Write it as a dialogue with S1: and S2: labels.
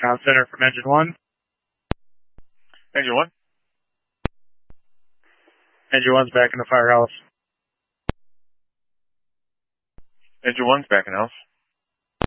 S1: Town Center from Engine 1.
S2: Engine 1.
S1: Engine 1's back in the firehouse.
S2: Engine 1's back in house.